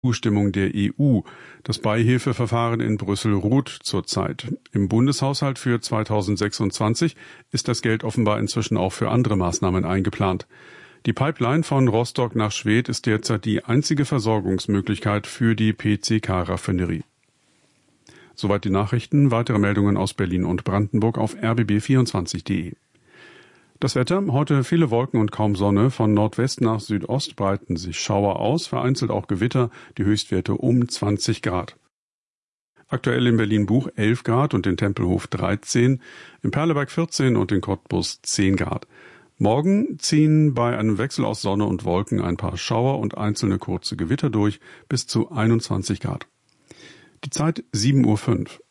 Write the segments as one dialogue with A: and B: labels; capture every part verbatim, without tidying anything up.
A: Zustimmung der E U. Das Beihilfeverfahren in Brüssel ruht zurzeit. Im Bundeshaushalt für zweitausendsechsundzwanzig ist das Geld offenbar inzwischen auch für andere Maßnahmen eingeplant. Die Pipeline von Rostock nach Schwedt ist derzeit die einzige Versorgungsmöglichkeit für die P C K-Raffinerie. Soweit die Nachrichten. Weitere Meldungen aus Berlin und Brandenburg auf r b b vierundzwanzig punkt de. Das Wetter, heute viele Wolken und kaum Sonne. Von Nordwest nach Südost breiten sich Schauer aus, vereinzelt auch Gewitter, die Höchstwerte um zwanzig Grad. Aktuell in Berlin-Buch elf Grad und in Tempelhof dreizehn, im Perleberg vierzehn und in Cottbus zehn Grad. Morgen ziehen bei einem Wechsel aus Sonne und Wolken ein paar Schauer und einzelne kurze Gewitter durch, bis zu einundzwanzig Grad. Die Zeit sieben Uhr fünf.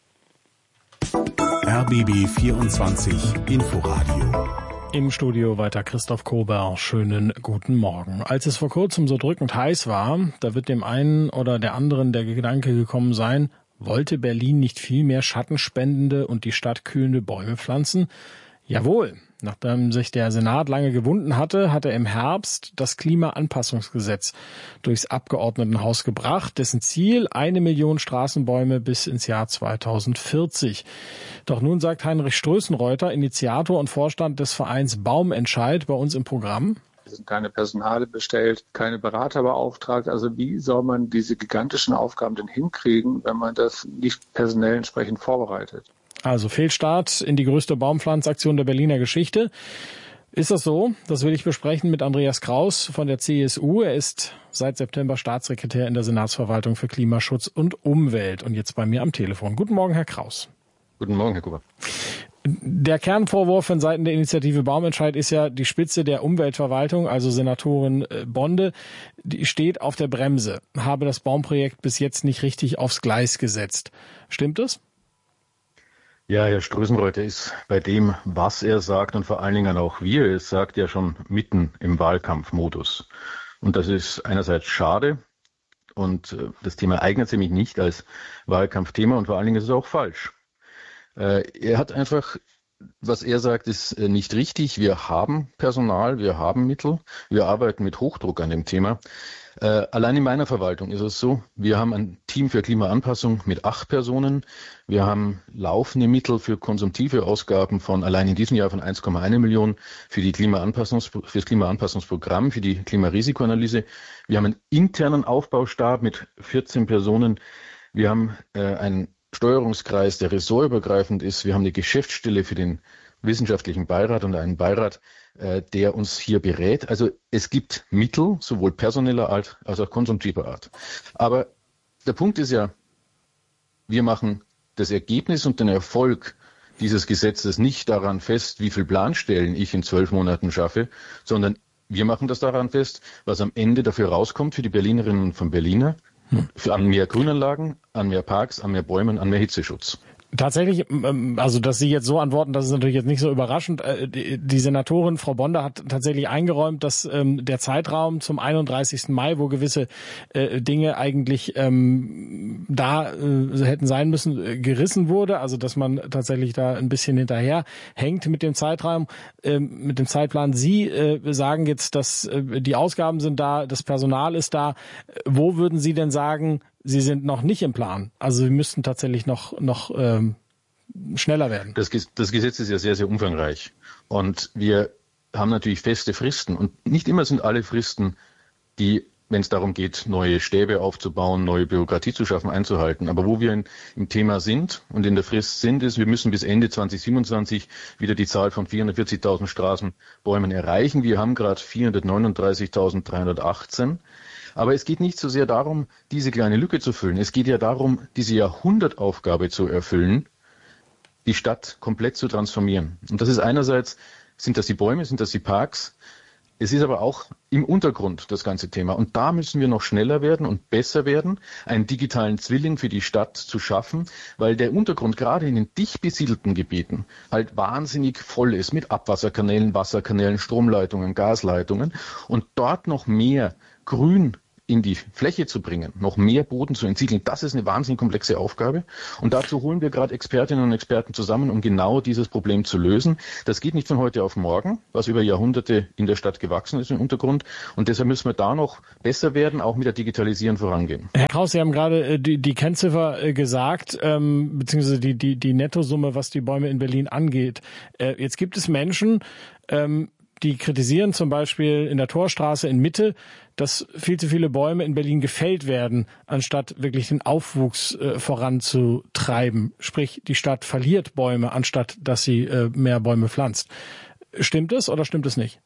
B: R B B vierundzwanzig Inforadio.
C: Im Studio weiter Christoph Kober. Schönen guten Morgen. Als es vor kurzem so drückend heiß war, da wird dem einen oder der anderen der Gedanke gekommen sein, wollte Berlin nicht viel mehr schattenspendende und die Stadt kühlende Bäume pflanzen? Jawohl. Nachdem sich der Senat lange gewunden hatte, hat er im Herbst das Klimaanpassungsgesetz durchs Abgeordnetenhaus gebracht, dessen Ziel eine Million Straßenbäume bis ins Jahr zweitausendvierzig. Doch nun sagt Heinrich Strößenreuter, Initiator und Vorstand des Vereins Baumentscheid, bei uns im Programm:
D: Es sind keine Personale bestellt, keine Berater beauftragt. Also wie soll man diese gigantischen Aufgaben denn hinkriegen, wenn man das nicht personell entsprechend vorbereitet?
C: Also Fehlstart in die größte Baumpflanzaktion der Berliner Geschichte. Ist das so? Das will ich besprechen mit Andreas Kraus von der C S U. Er ist seit September Staatssekretär in der Senatsverwaltung für Klimaschutz und Umwelt und jetzt bei mir am Telefon. Guten Morgen, Herr Kraus.
E: Guten Morgen, Herr Kuber.
C: Der Kernvorwurf von Seiten der Initiative Baumentscheid ist ja, die Spitze der Umweltverwaltung, also Senatorin Bonde, die steht auf der Bremse, habe das Baumprojekt bis jetzt nicht richtig aufs Gleis gesetzt. Stimmt das?
E: Ja, Herr Strößenreuter ist bei dem, was er sagt und vor allen Dingen auch wie er es sagt, ja schon mitten im Wahlkampfmodus. Und das ist einerseits schade und das Thema eignet sich nämlich nicht als Wahlkampfthema und vor allen Dingen ist es auch falsch. Er hat einfach, was er sagt, ist nicht richtig. Wir haben Personal, wir haben Mittel, wir arbeiten mit Hochdruck an dem Thema. Äh, allein in meiner Verwaltung ist es so, wir haben ein Team für Klimaanpassung mit acht Personen. Wir haben laufende Mittel für konsumtive Ausgaben von allein in diesem Jahr von eins Komma eins Millionen für die Klimaanpassungs, für das Klimaanpassungsprogramm, für die Klimarisikoanalyse. Wir haben einen internen Aufbaustab mit vierzehn Personen. Wir haben äh, einen Steuerungskreis, der ressortübergreifend ist. Wir haben eine Geschäftsstelle für den wissenschaftlichen Beirat und einen Beirat, äh, der uns hier berät. Also es gibt Mittel, sowohl personeller Art als auch konsumtiver Art. Aber der Punkt ist ja, wir machen das Ergebnis und den Erfolg dieses Gesetzes nicht daran fest, wie viel Planstellen ich in zwölf Monaten schaffe, sondern wir machen das daran fest, was am Ende dafür rauskommt für die Berlinerinnen und von Berliner, für an mehr Grünanlagen, an mehr Parks, an mehr Bäumen, an mehr Hitzeschutz.
C: Tatsächlich, also dass Sie jetzt so antworten, das ist natürlich jetzt nicht so überraschend. Die Senatorin Frau Bonde hat tatsächlich eingeräumt, dass ähm, der Zeitraum zum einunddreißigsten Mai, wo gewisse äh, Dinge eigentlich ähm, da äh, hätten sein müssen, äh, gerissen wurde. Also dass man tatsächlich da ein bisschen hinterher hängt mit dem Zeitraum, äh, mit dem Zeitplan. Sie äh, sagen jetzt, dass äh, die Ausgaben sind da, das Personal ist da. Wo würden Sie denn sagen, Sie sind noch nicht im Plan? Also Sie müssten tatsächlich noch noch ähm, schneller werden.
E: Das, das Gesetz ist ja sehr, sehr umfangreich. Und wir haben natürlich feste Fristen. Und nicht immer sind alle Fristen, die, wenn es darum geht, neue Stäbe aufzubauen, neue Bürokratie zu schaffen, einzuhalten. Aber wo wir in, im Thema sind und in der Frist sind, ist, wir müssen bis Ende zweitausendsiebenundzwanzig wieder die Zahl von vierhundertvierzigtausend Straßenbäumen erreichen. Wir haben gerade vierhundertneununddreißigtausenddreihundertachtzehn. Aber es geht nicht so sehr darum, diese kleine Lücke zu füllen. Es geht ja darum, diese Jahrhundertaufgabe zu erfüllen, die Stadt komplett zu transformieren. Und das ist einerseits, sind das die Bäume, sind das die Parks. Es ist aber auch im Untergrund das ganze Thema. Und da müssen wir noch schneller werden und besser werden, einen digitalen Zwilling für die Stadt zu schaffen, weil der Untergrund gerade in den dicht besiedelten Gebieten halt wahnsinnig voll ist mit Abwasserkanälen, Wasserkanälen, Stromleitungen, Gasleitungen und dort noch mehr Grün in die Fläche zu bringen, noch mehr Boden zu entsiegeln, das ist eine wahnsinnig komplexe Aufgabe. Und dazu holen wir gerade Expertinnen und Experten zusammen, um genau dieses Problem zu lösen. Das geht nicht von heute auf morgen, was über Jahrhunderte in der Stadt gewachsen ist im Untergrund. Und deshalb müssen wir da noch besser werden, auch mit der Digitalisierung vorangehen.
C: Herr Kraus, Sie haben gerade die, die Kennziffer gesagt, ähm, beziehungsweise die, die, die Nettosumme, was die Bäume in Berlin angeht. Äh, jetzt gibt es Menschen, ähm, die kritisieren zum Beispiel in der Torstraße in Mitte, dass viel zu viele Bäume in Berlin gefällt werden, anstatt wirklich den Aufwuchs äh, voranzutreiben. Sprich, die Stadt verliert Bäume, anstatt dass sie äh, mehr Bäume pflanzt. Stimmt es oder stimmt es nicht?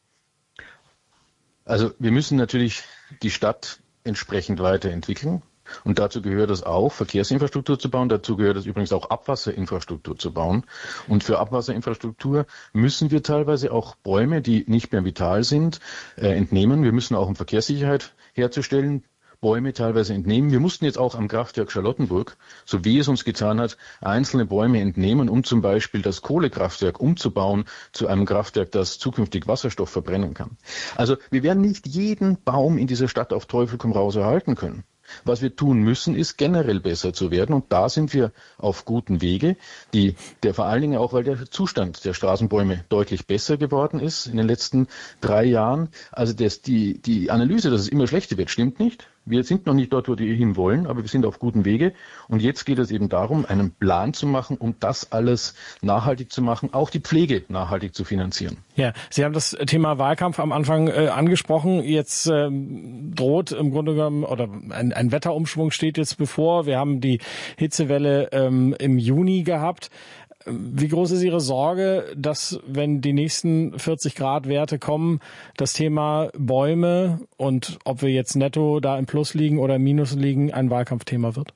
E: Also wir müssen natürlich die Stadt entsprechend weiterentwickeln. Und dazu gehört es auch, Verkehrsinfrastruktur zu bauen. Dazu gehört es übrigens auch, Abwasserinfrastruktur zu bauen. Und für Abwasserinfrastruktur müssen wir teilweise auch Bäume, die nicht mehr vital sind, äh, entnehmen. Wir müssen auch, um Verkehrssicherheit herzustellen, Bäume teilweise entnehmen. Wir mussten jetzt auch am Kraftwerk Charlottenburg, so wie es uns getan hat, einzelne Bäume entnehmen, um zum Beispiel das Kohlekraftwerk umzubauen zu einem Kraftwerk, das zukünftig Wasserstoff verbrennen kann. Also wir werden nicht jeden Baum in dieser Stadt auf Teufel komm raus erhalten können. Was wir tun müssen, ist generell besser zu werden. Und da sind wir auf guten Wege. Die, der vor allen Dingen auch, weil der Zustand der Straßenbäume deutlich besser geworden ist in den letzten drei Jahren. Also das, die, die Analyse, dass es immer schlechter wird, stimmt nicht. Wir sind noch nicht dort, wo wir hinwollen, aber wir sind auf guten Wege. Und jetzt geht es eben darum, einen Plan zu machen, um das alles nachhaltig zu machen, auch die Pflege nachhaltig zu finanzieren.
C: Ja, Sie haben das Thema Wahlkampf am Anfang äh, angesprochen. Jetzt ähm, droht im Grunde genommen, oder ein, ein Wetterumschwung steht jetzt bevor. Wir haben die Hitzewelle ähm, im Juni gehabt. Wie groß ist Ihre Sorge, dass, wenn die nächsten vierzig Grad Werte kommen, das Thema Bäume und ob wir jetzt netto da im Plus liegen oder im Minus liegen, ein Wahlkampfthema wird?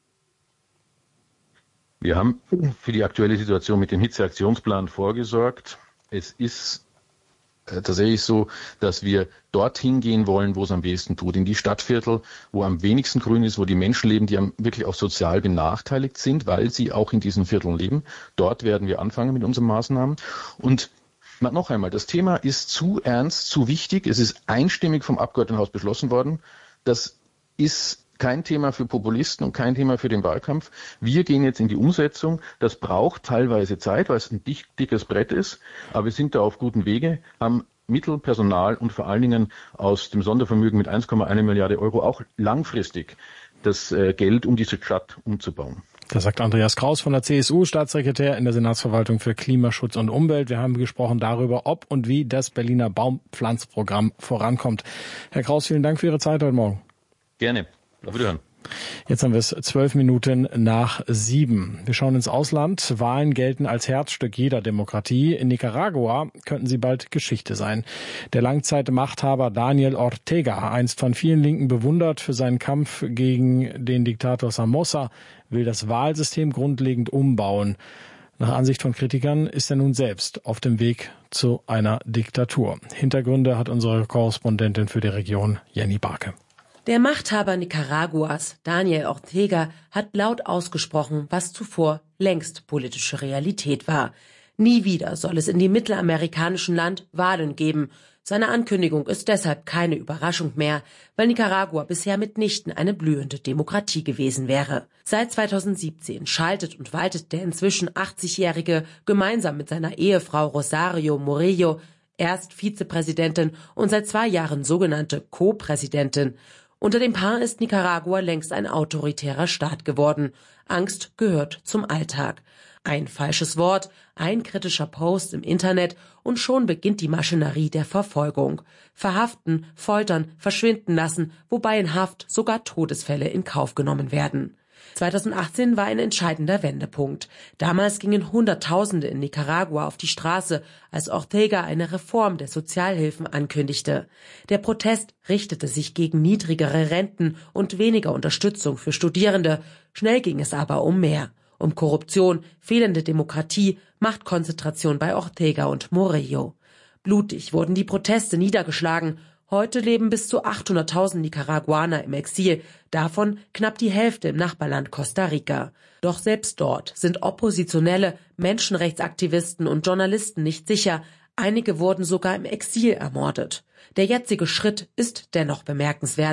E: Wir haben für die aktuelle Situation mit dem Hitzeaktionsplan vorgesorgt. Es ist äh, tatsächlich so, dass wir dorthin gehen wollen, wo es am wenigsten tut, in die Stadtviertel, wo am wenigsten grün ist, wo die Menschen leben, die wirklich auch sozial benachteiligt sind, weil sie auch in diesen Vierteln leben. Dort werden wir anfangen mit unseren Maßnahmen. Und noch einmal, das Thema ist zu ernst, zu wichtig. Es ist einstimmig vom Abgeordnetenhaus beschlossen worden. Das ist kein Thema für Populisten und kein Thema für den Wahlkampf. Wir gehen jetzt in die Umsetzung. Das braucht teilweise Zeit, weil es ein dick, dickes Brett ist. Aber wir sind da auf guten Wege, haben Mittel, Personal und vor allen Dingen aus dem Sondervermögen mit eins Komma eins Milliarde Euro auch langfristig das äh, Geld, um diese Stadt umzubauen.
C: Das sagt Andreas Kraus von der C S U, Staatssekretär in der Senatsverwaltung für Klimaschutz und Umwelt. Wir haben gesprochen darüber, ob und wie das Berliner Baumpflanzprogramm vorankommt. Herr Kraus, vielen Dank für Ihre Zeit heute Morgen.
E: Gerne. Auf Wiederhören.
C: Jetzt haben wir es zwölf Minuten nach sieben. Wir schauen ins Ausland. Wahlen gelten als Herzstück jeder Demokratie. In Nicaragua könnten sie bald Geschichte sein. Der Langzeitmachthaber Daniel Ortega, einst von vielen Linken bewundert für seinen Kampf gegen den Diktator Somoza, will das Wahlsystem grundlegend umbauen. Nach Ansicht von Kritikern ist er nun selbst auf dem Weg zu einer Diktatur. Hintergründe hat unsere Korrespondentin für die Region, Jenny Barke.
F: Der Machthaber Nicaraguas, Daniel Ortega, hat laut ausgesprochen, was zuvor längst politische Realität war. Nie wieder soll es in dem mittelamerikanischen Land Wahlen geben. Seine Ankündigung ist deshalb keine Überraschung mehr, weil Nicaragua bisher mitnichten eine blühende Demokratie gewesen wäre. Seit zweitausendsiebzehn schaltet und waltet der inzwischen achtzigjährige gemeinsam mit seiner Ehefrau Rosario Murillo, erst Vizepräsidentin und seit zwei Jahren sogenannte Co-Präsidentin. Unter dem Paar ist Nicaragua längst ein autoritärer Staat geworden. Angst gehört zum Alltag. Ein falsches Wort, ein kritischer Post im Internet und schon beginnt die Maschinerie der Verfolgung. Verhaften, foltern, verschwinden lassen, wobei in Haft sogar Todesfälle in Kauf genommen werden. zweitausendachtzehn war ein entscheidender Wendepunkt. Damals gingen Hunderttausende in Nicaragua auf die Straße, als Ortega eine Reform der Sozialhilfen ankündigte. Der Protest richtete sich gegen niedrigere Renten und weniger Unterstützung für Studierende. Schnell ging es aber um mehr. Um Korruption, fehlende Demokratie, Machtkonzentration bei Ortega und Murillo. Blutig wurden die Proteste niedergeschlagen. Heute leben bis zu achthunderttausend Nicaraguaner im Exil, davon knapp die Hälfte im Nachbarland Costa Rica. Doch selbst dort sind Oppositionelle, Menschenrechtsaktivisten und Journalisten nicht sicher. Einige wurden sogar im Exil ermordet. Der jetzige Schritt ist dennoch bemerkenswert.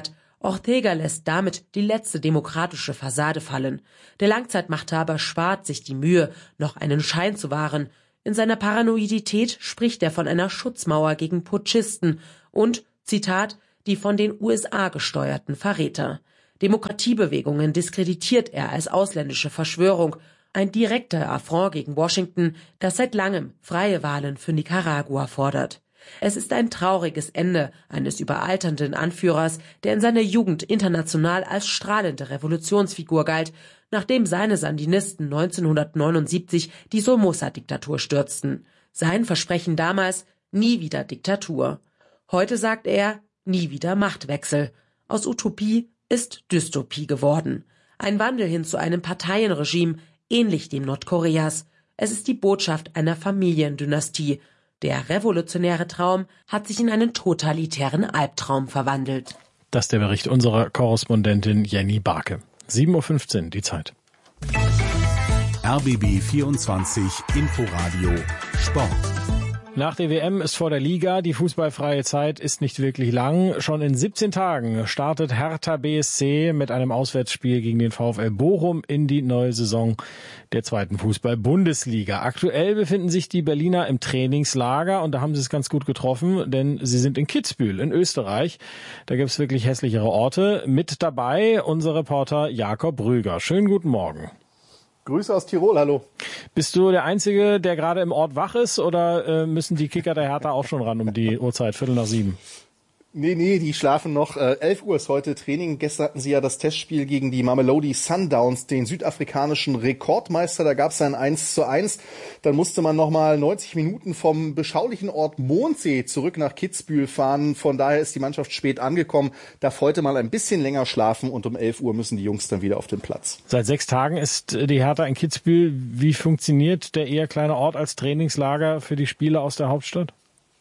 F: Ortega lässt damit die letzte demokratische Fassade fallen. Der Langzeitmachthaber spart sich die Mühe, noch einen Schein zu wahren. In seiner Paranoidität spricht er von einer Schutzmauer gegen Putschisten und, Zitat, die von den U S A gesteuerten Verräter. Demokratiebewegungen diskreditiert er als ausländische Verschwörung. Ein direkter Affront gegen Washington, das seit langem freie Wahlen für Nicaragua fordert. Es ist ein trauriges Ende eines überalternden Anführers, der in seiner Jugend international als strahlende Revolutionsfigur galt, nachdem seine Sandinisten neunzehnhundertneunundsiebzig die Somoza-Diktatur stürzten. Sein Versprechen damals: nie wieder Diktatur. Heute sagt er: nie wieder Machtwechsel. Aus Utopie ist Dystopie geworden. Ein Wandel hin zu einem Parteienregime, ähnlich dem Nordkoreas. Es ist die Botschaft einer Familiendynastie. Der revolutionäre Traum hat sich in einen totalitären Albtraum verwandelt.
C: Das ist der Bericht unserer Korrespondentin Jenny Barke. sieben Uhr fünfzehn, die Zeit.
B: R B B vierundzwanzig Inforadio Sport.
C: Nach der W M ist vor der Liga, die fußballfreie Zeit ist nicht wirklich lang. Schon in siebzehn Tagen startet Hertha B S C mit einem Auswärtsspiel gegen den VfL Bochum in die neue Saison der zweiten Fußball-Bundesliga. Aktuell befinden sich die Berliner im Trainingslager und da haben sie es ganz gut getroffen, denn sie sind in Kitzbühel in Österreich. Da gibt es wirklich hässlichere Orte. Mit dabei unser Reporter Jakob Brüger. Schönen guten Morgen.
G: Grüße aus Tirol, hallo.
C: Bist du der Einzige, der gerade im Ort wach ist, oder äh, müssen die Kicker der Hertha auch schon ran um die Uhrzeit, Viertel nach sieben?
G: Nee, nee, die schlafen noch. Äh, elf Uhr ist heute Training. Gestern hatten sie ja das Testspiel gegen die Mamelodi Sundowns, den südafrikanischen Rekordmeister. Da gab es ein eins zu eins. Dann musste man nochmal neunzig Minuten vom beschaulichen Ort Mondsee zurück nach Kitzbühel fahren. Von daher ist die Mannschaft spät angekommen, darf heute mal ein bisschen länger schlafen und um elf Uhr müssen die Jungs dann wieder auf den Platz.
C: Seit sechs Tagen ist die Hertha in Kitzbühel. Wie funktioniert der eher kleine Ort als Trainingslager für die Spieler aus der Hauptstadt?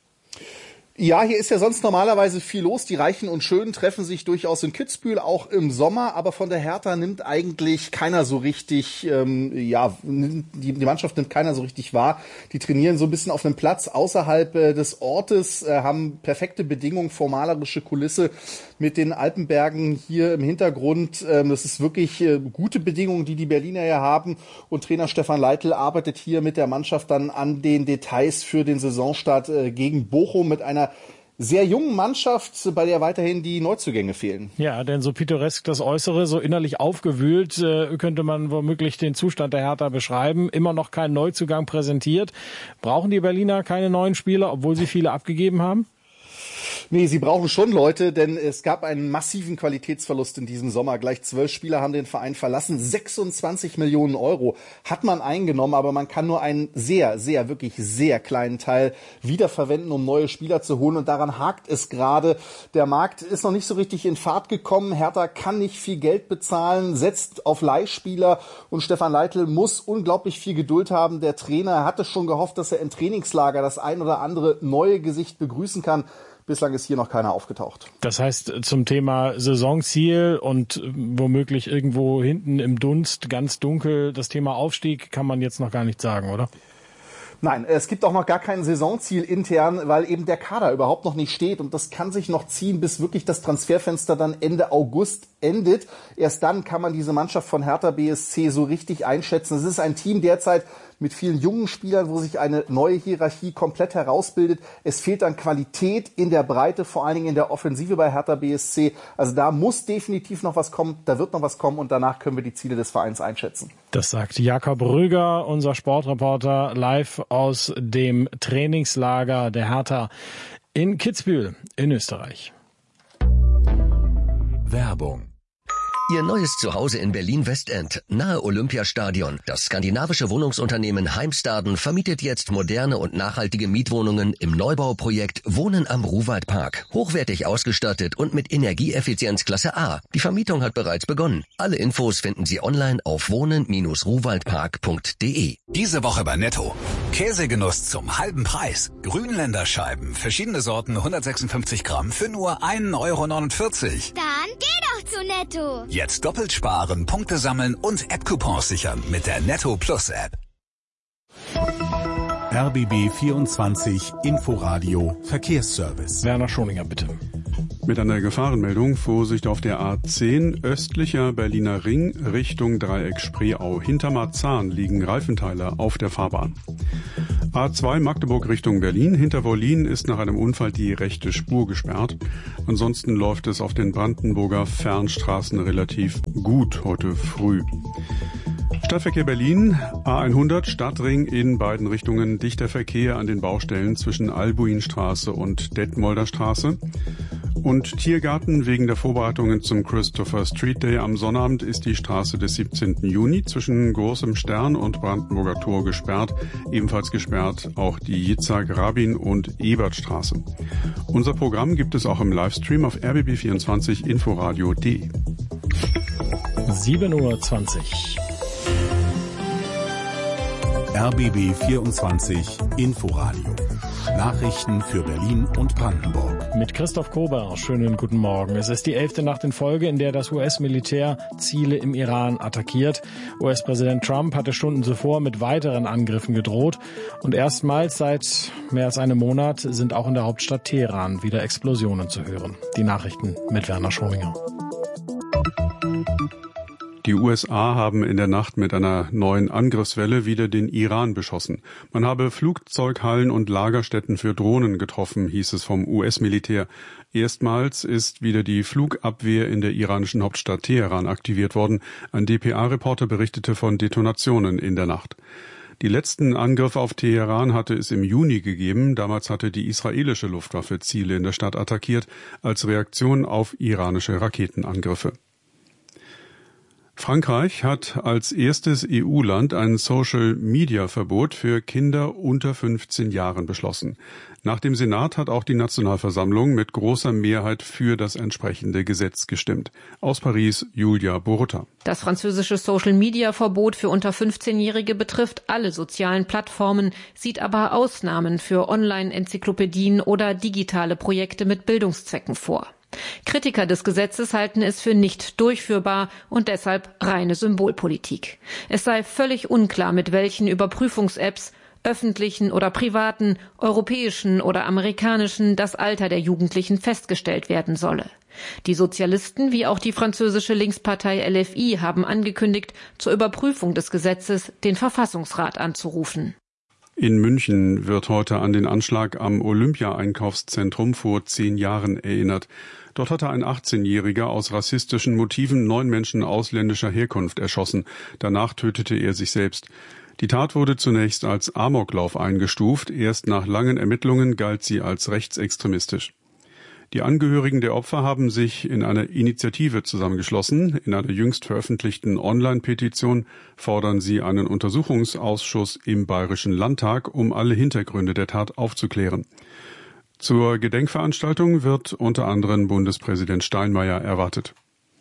G: Ja, hier ist ja sonst normalerweise viel los. Die Reichen und Schönen treffen sich durchaus in Kitzbühel, auch im Sommer. Aber von der Hertha nimmt eigentlich keiner so richtig, ähm, ja, die, die Mannschaft nimmt keiner so richtig wahr. Die trainieren so ein bisschen auf einem Platz außerhalb äh, des Ortes, äh, haben perfekte Bedingungen, formalerische Kulisse mit den Alpenbergen hier im Hintergrund. Ähm, das ist wirklich äh, gute Bedingungen, die die Berliner ja haben. Und Trainer Stefan Leitl arbeitet hier mit der Mannschaft dann an den Details für den Saisonstart äh, gegen Bochum mit einer sehr jungen Mannschaft, bei der weiterhin die Neuzugänge fehlen.
C: Ja, denn so pittoresk das Äußere, so innerlich aufgewühlt, äh, könnte man womöglich den Zustand der Hertha beschreiben. Immer noch kein Neuzugang präsentiert. Brauchen die Berliner keine neuen Spieler, obwohl sie viele abgegeben haben?
G: Nee, sie brauchen schon Leute, denn es gab einen massiven Qualitätsverlust in diesem Sommer. Gleich zwölf Spieler haben den Verein verlassen. sechsundzwanzig Millionen Euro hat man eingenommen, aber man kann nur einen sehr, sehr, wirklich sehr kleinen Teil wiederverwenden, um neue Spieler zu holen. Und daran hakt es gerade. Der Markt ist noch nicht so richtig in Fahrt gekommen. Hertha kann nicht viel Geld bezahlen, setzt auf Leihspieler. Und Stefan Leitl muss unglaublich viel Geduld haben. Der Trainer hatte schon gehofft, dass er im Trainingslager das ein oder andere neue Gesicht begrüßen kann. Bislang ist hier noch keiner aufgetaucht.
C: Das heißt, zum Thema Saisonziel und womöglich irgendwo hinten im Dunst, ganz dunkel, das Thema Aufstieg kann man jetzt noch gar nicht sagen, oder?
G: Nein, es gibt auch noch gar kein Saisonziel intern, weil eben der Kader überhaupt noch nicht steht. Und das kann sich noch ziehen, bis wirklich das Transferfenster dann Ende August endet. Erst dann kann man diese Mannschaft von Hertha B S C so richtig einschätzen. Es ist ein Team derzeit mit vielen jungen Spielern, wo sich eine neue Hierarchie komplett herausbildet. Es fehlt an Qualität in der Breite, vor allen Dingen in der Offensive bei Hertha B S C. Also da muss definitiv noch was kommen, da wird noch was kommen und danach können wir die Ziele des Vereins einschätzen.
C: Das sagt Jakob Rüger, unser Sportreporter, live aus dem Trainingslager der Hertha in Kitzbühel in Österreich.
B: Werbung.
H: Ihr neues Zuhause in Berlin-Westend, nahe Olympiastadion. Das skandinavische Wohnungsunternehmen Heimstaden vermietet jetzt moderne und nachhaltige Mietwohnungen im Neubauprojekt Wohnen am Ruhwaldpark. Hochwertig ausgestattet und mit Energieeffizienz Klasse A. Die Vermietung hat bereits begonnen. Alle Infos finden Sie online auf wohnen Bindestrich ruhwaldpark punkt de.
B: Diese Woche bei Netto. Käsegenuss zum halben Preis. Grünländer Scheiben, verschiedene Sorten, hundertsechsundfünfzig Gramm für nur ein Euro neunundvierzig.
I: Dann geh doch zu Netto.
B: Jetzt doppelt sparen, Punkte sammeln und App-Coupons sichern mit der Netto Plus App. R B B vierundzwanzig Inforadio Verkehrsservice.
C: Werner Schoninger, bitte.
A: Mit einer Gefahrenmeldung: Vorsicht auf der A zehn, östlicher Berliner Ring, Richtung Dreieck Spreeau. Hinter Marzahn liegen Reifenteile auf der Fahrbahn. A zwei Magdeburg Richtung Berlin. Hinter Wollin ist nach einem Unfall die rechte Spur gesperrt. Ansonsten läuft es auf den Brandenburger Fernstraßen relativ gut heute früh. Stadtverkehr Berlin, A hundert, Stadtring in beiden Richtungen, dichter Verkehr an den Baustellen zwischen Albuinstraße und Detmolder Straße. Und Tiergarten: wegen der Vorbereitungen zum Christopher Street Day am Sonnabend ist die Straße des siebzehnten Juni zwischen Großem Stern und Brandenburger Tor gesperrt. Ebenfalls gesperrt auch die Yitzhak Rabin und Ebertstraße. Unser Programm gibt es auch im Livestream auf r b b vierundzwanzig inforadio punkt de.
C: sieben Uhr zwanzig.
J: R B B vierundzwanzig Inforadio. Nachrichten für Berlin und Brandenburg.
C: Mit Christoph Kober, schönen guten Morgen. Es ist die elfte Nacht in Folge, in der das U S-Militär Ziele im Iran attackiert. U S-Präsident Trump hatte Stunden zuvor mit weiteren Angriffen gedroht. Und erstmals seit mehr als einem Monat sind auch in der Hauptstadt Teheran wieder Explosionen zu hören. Die Nachrichten mit Werner Schominger.
A: Die U S A haben in der Nacht mit einer neuen Angriffswelle wieder den Iran beschossen. Man habe Flugzeughallen und Lagerstätten für Drohnen getroffen, hieß es vom U S-Militär. Erstmals ist wieder die Flugabwehr in der iranischen Hauptstadt Teheran aktiviert worden. Ein D P A-Reporter berichtete von Detonationen in der Nacht. Die letzten Angriffe auf Teheran hatte es im Juni gegeben. Damals hatte die israelische Luftwaffe Ziele in der Stadt attackiert, als Reaktion auf iranische Raketenangriffe. Frankreich hat als erstes E U-Land ein Social-Media-Verbot für Kinder unter fünfzehn Jahren beschlossen. Nach dem Senat hat auch die Nationalversammlung mit großer Mehrheit für das entsprechende Gesetz gestimmt. Aus Paris, Julia Borutta.
K: Das französische Social-Media-Verbot für unter fünfzehnjährige betrifft alle sozialen Plattformen, sieht aber Ausnahmen für Online-Enzyklopädien oder digitale Projekte mit Bildungszwecken vor. Kritiker des Gesetzes halten es für nicht durchführbar und deshalb reine Symbolpolitik. Es sei völlig unklar, mit welchen Überprüfungs-Apps, öffentlichen oder privaten, europäischen oder amerikanischen, das Alter der Jugendlichen festgestellt werden solle. Die Sozialisten wie auch die französische Linkspartei L F I haben angekündigt, zur Überprüfung des Gesetzes den Verfassungsrat anzurufen.
A: In München wird heute an den Anschlag am Olympia-Einkaufszentrum vor zehn Jahren erinnert. Dort hatte ein achtzehnjähriger aus rassistischen Motiven neun Menschen ausländischer Herkunft erschossen. Danach tötete er sich selbst. Die Tat wurde zunächst als Amoklauf eingestuft. Erst nach langen Ermittlungen galt sie als rechtsextremistisch. Die Angehörigen der Opfer haben sich in einer Initiative zusammengeschlossen. In einer jüngst veröffentlichten Online-Petition fordern sie einen Untersuchungsausschuss im Bayerischen Landtag, um alle Hintergründe der Tat aufzuklären. Zur Gedenkveranstaltung wird unter anderem Bundespräsident Steinmeier erwartet.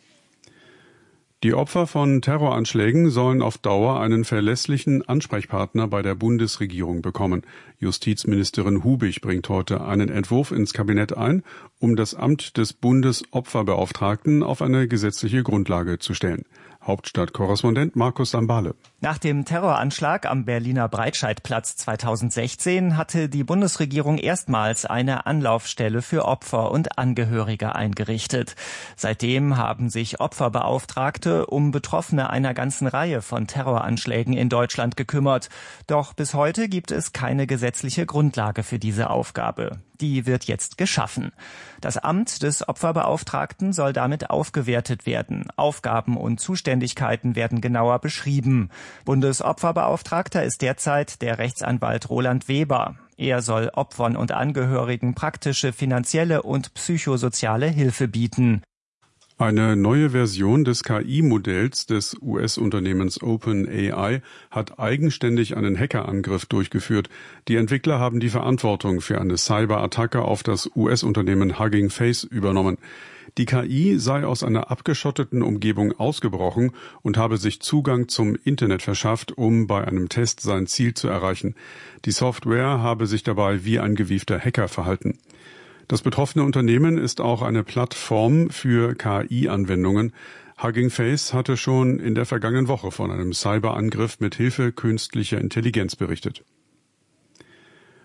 A: Die Opfer von Terroranschlägen sollen auf Dauer einen verlässlichen Ansprechpartner bei der Bundesregierung bekommen. Justizministerin Hubig bringt heute einen Entwurf ins Kabinett ein, um das Amt des Bundesopferbeauftragten auf eine gesetzliche Grundlage zu stellen. Hauptstadtkorrespondent Markus Sambale.
L: Nach dem Terroranschlag am Berliner Breitscheidplatz zweitausendsechzehn hatte die Bundesregierung erstmals eine Anlaufstelle für Opfer und Angehörige eingerichtet. Seitdem haben sich Opferbeauftragte um Betroffene einer ganzen Reihe von Terroranschlägen in Deutschland gekümmert. Doch bis heute gibt es keine gesetzliche Grundlage für diese Aufgabe. Die wird jetzt geschaffen. Das Amt des Opferbeauftragten soll damit aufgewertet werden. Aufgaben und Zuständigkeiten werden genauer beschrieben. Bundesopferbeauftragter ist derzeit der Rechtsanwalt Roland Weber. Er soll Opfern und Angehörigen praktische finanzielle und psychosoziale Hilfe bieten.
A: Eine neue Version des K I-Modells des U S-Unternehmens OpenAI hat eigenständig einen Hackerangriff durchgeführt. Die Entwickler haben die Verantwortung für eine Cyberattacke auf das U S-Unternehmen Hugging Face übernommen. Die K I sei aus einer abgeschotteten Umgebung ausgebrochen und habe sich Zugang zum Internet verschafft, um bei einem Test sein Ziel zu erreichen. Die Software habe sich dabei wie ein gewiefter Hacker verhalten. Das betroffene Unternehmen ist auch eine Plattform für K I-Anwendungen. Hugging Face hatte schon in der vergangenen Woche von einem Cyberangriff mit Hilfe künstlicher Intelligenz berichtet.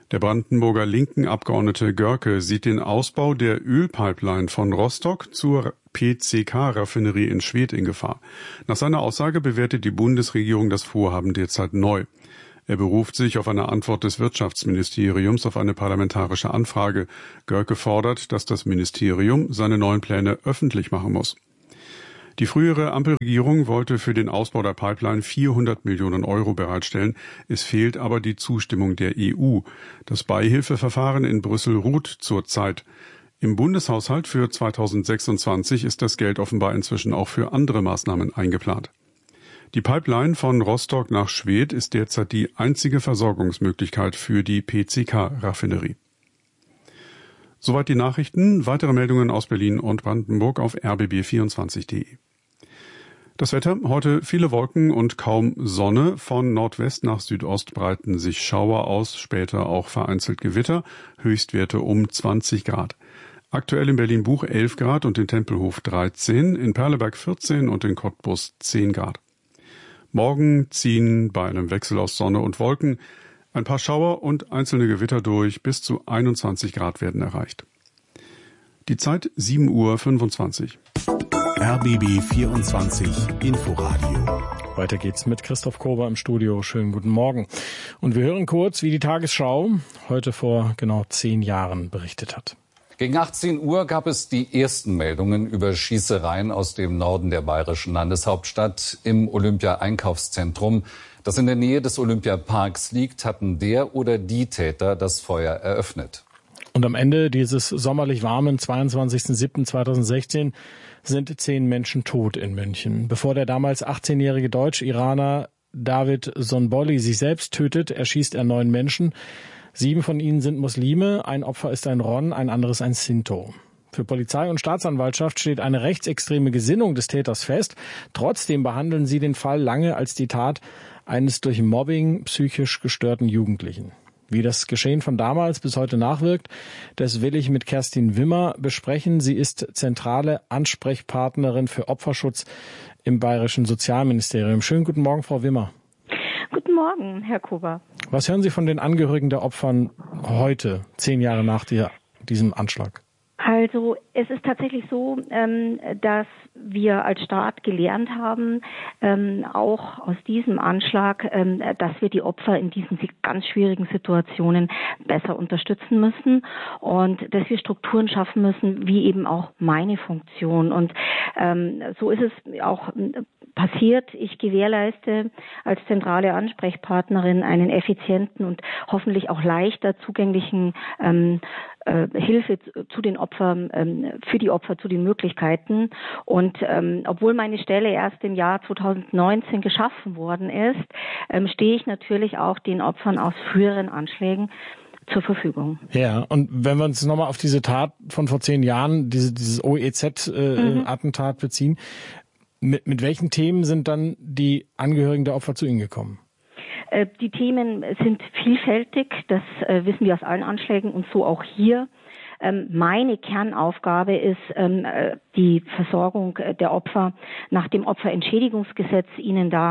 A: Der Brandenburger linken Abgeordnete Görke sieht den Ausbau der Ölpipeline von Rostock zur P C K-Raffinerie in Schwedt in Gefahr. Nach seiner Aussage bewertet die Bundesregierung das Vorhaben derzeit neu. Er beruft sich auf eine Antwort des Wirtschaftsministeriums auf eine parlamentarische Anfrage. Görke fordert, dass das Ministerium seine neuen Pläne öffentlich machen muss. Die frühere Ampelregierung wollte für den Ausbau der Pipeline vierhundert Millionen Euro bereitstellen. Es fehlt aber die Zustimmung der E U. Das Beihilfeverfahren in Brüssel ruht zurzeit. Im Bundeshaushalt für zweitausendsechsundzwanzig ist das Geld offenbar inzwischen auch für andere Maßnahmen eingeplant. Die Pipeline von Rostock nach Schwedt ist derzeit die einzige Versorgungsmöglichkeit für die P C K-Raffinerie. Soweit die Nachrichten. Weitere Meldungen aus Berlin und Brandenburg auf r b b vierundzwanzig punkt d e. Das Wetter, heute viele Wolken und kaum Sonne. Von Nordwest nach Südost breiten sich Schauer aus, später auch vereinzelt Gewitter, Höchstwerte um zwanzig Grad. Aktuell in Berlin-Buch elf Grad und in Tempelhof dreizehn, in Perleberg vierzehn und in Cottbus zehn Grad. Morgen ziehen bei einem Wechsel aus Sonne und Wolken ein paar Schauer und einzelne Gewitter durch, bis zu einundzwanzig Grad werden erreicht. Die Zeit sieben Uhr fünfundzwanzig.
J: R B B vierundzwanzig Inforadio.
C: Weiter geht's mit Christoph Kober im Studio. Schönen guten Morgen. Und wir hören kurz, wie die Tagesschau heute vor genau zehn Jahren berichtet hat.
M: Gegen achtzehn Uhr gab es die ersten Meldungen über Schießereien aus dem Norden der bayerischen Landeshauptstadt im Olympia-Einkaufszentrum, das in der Nähe des Olympiaparks liegt, hatten der oder die Täter das Feuer eröffnet.
C: Und am Ende dieses sommerlich warmen zweiundzwanzigsten siebten zweitausendsechzehn sind zehn Menschen tot in München. Bevor der damals achtzehnjährige Deutsch-Iraner David Sonbolli sich selbst tötet, erschießt er neun Menschen. Sieben von ihnen sind Muslime, ein Opfer ist ein Ron, ein anderes ein Sinto. Für Polizei und Staatsanwaltschaft steht eine rechtsextreme Gesinnung des Täters fest. Trotzdem behandeln sie den Fall lange als die Tat eines durch Mobbing psychisch gestörten Jugendlichen. Wie das Geschehen von damals bis heute nachwirkt, das will ich mit Kerstin Wimmer besprechen. Sie ist zentrale Ansprechpartnerin für Opferschutz im Bayerischen Sozialministerium. Schönen guten Morgen, Frau Wimmer.
N: Guten Morgen, Herr Kober.
C: Was hören Sie von den Angehörigen der Opfern heute, zehn Jahre nach der, diesem Anschlag?
N: Also es ist tatsächlich so, ähm, dass wir als Staat gelernt haben, ähm, auch aus diesem Anschlag, ähm, dass wir die Opfer in diesen ganz schwierigen Situationen besser unterstützen müssen und dass wir Strukturen schaffen müssen, wie eben auch meine Funktion. Und ähm, so ist es auch passiert. Ich gewährleiste als zentrale Ansprechpartnerin einen effizienten und hoffentlich auch leichter zugänglichen ähm, äh, Hilfe zu den Opfern, ähm, für die Opfer, zu den Möglichkeiten. Und ähm, obwohl meine Stelle erst im Jahr zweitausendneunzehn geschaffen worden ist, ähm, stehe ich natürlich auch den Opfern aus früheren Anschlägen zur Verfügung.
C: Ja, und wenn wir uns nochmal auf diese Tat von vor zehn Jahren, diese, dieses O E Z-Attentat äh, mhm. beziehen, Mit, mit welchen Themen sind dann die Angehörigen der Opfer zu Ihnen gekommen?
N: Die Themen sind vielfältig, das wissen wir aus allen Anschlägen und so auch hier. Meine Kernaufgabe ist die Versorgung der Opfer nach dem Opferentschädigungsgesetz, ihnen da